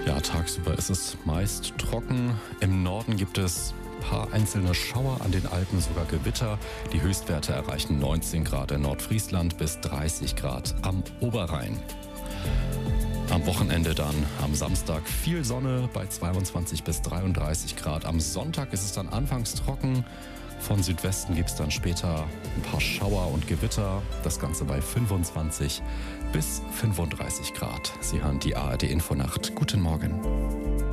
Ja, tagsüber ist es meist trocken. Im Norden gibt es ein paar einzelne Schauer, an den Alpen sogar Gewitter. Die Höchstwerte erreichen 19 Grad in Nordfriesland bis 30 Grad am Oberrhein. Am Wochenende dann am Samstag viel Sonne bei 22 bis 33 Grad. Am Sonntag ist es dann anfangs trocken. Von Südwesten gibt es dann später ein paar Schauer und Gewitter. Das Ganze bei 25 bis 35 Grad. Sie hören die ARD Infonacht. Guten Morgen.